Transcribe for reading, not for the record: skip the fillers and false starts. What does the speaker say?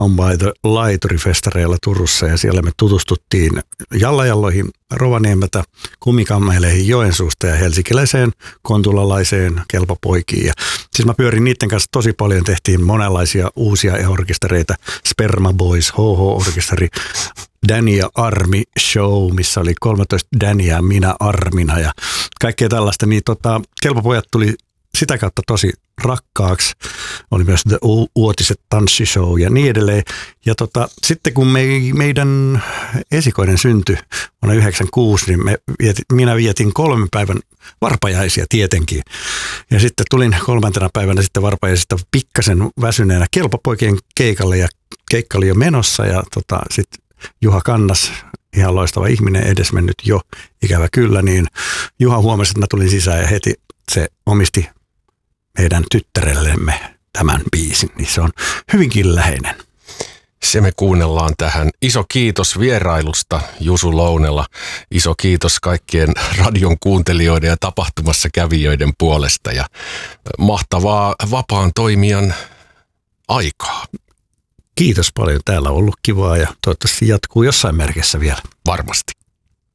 On by the Laituri-festareilla Turussa ja siellä me tutustuttiin jallajalloihin Rovaniemeltä, Kumikammeileihin Joensuusta ja helsinkiläiseen kontulalaiseen kelpapoikiin. Ja siis mä pyörin niiden kanssa tosi paljon, tehtiin monenlaisia uusia orkestereita, Sperma Boys, HH-orkesteri, Danny ja Armi Show, missä oli 13 Dannyä ja minä Armina ja kaikkea tällaista. Niin kelpapojat tuli sitä kautta tosi rakkaaksi. Oli myös The Uotiset tanssishow ja niin edelleen. Ja sitten kun meidän esikoinen syntyi vuonna 1996, niin minä vietin 3 päivän varpajaisia tietenkin. Ja sitten tulin 3. päivänä sitten varpajaisista pikkasen väsyneenä kelpapoikien keikalle ja keikka oli jo menossa ja sitten Juha Kannas, ihan loistava ihminen, edesmennyt jo, ikävä kyllä, niin Juha huomasi, että mä tulin sisään ja heti se omisti meidän tyttärellemme tämän biisin, niin se on hyvinkin läheinen. Se me kuunnellaan tähän. Iso kiitos vierailusta Jusu Lounela. Iso kiitos kaikkien radion kuuntelijoiden ja tapahtumassa kävijöiden puolesta ja mahtavaa vapaan toimijan aikaa. Kiitos paljon. Täällä on ollut kivaa ja toivottavasti jatkuu jossain merkissä vielä. Varmasti.